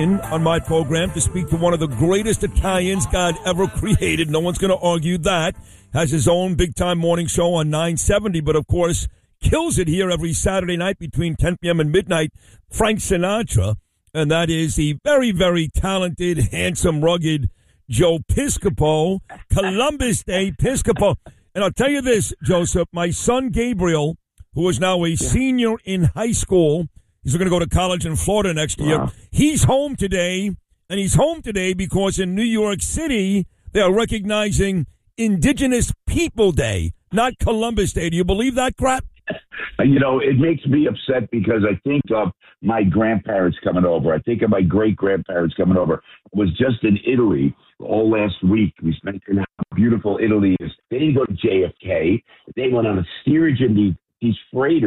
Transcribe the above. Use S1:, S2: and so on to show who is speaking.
S1: on my program to speak to one of the greatest Italians God ever created. No one's going to argue that. Has his own big-time morning show on 970, but of course kills it here every Saturday night between 10 p.m. and midnight, Frank Sinatra. And that is the very, very talented, handsome, rugged Joe Piscopo, Columbus Day Piscopo. And I'll tell you this, Joseph, my son Gabriel, who is now a senior in high school, he's going to go to college in Florida next year. He's home today, and he's home today because in New York City, they are recognizing Indigenous People Day, not Columbus Day. Do you believe that crap?
S2: You know, it makes me upset because I think of my grandparents coming over. I think of my great-grandparents coming over. I was just in Italy all last week. We mentioned how beautiful Italy is. They didn't go to JFK. They went on a steerage in these freighters.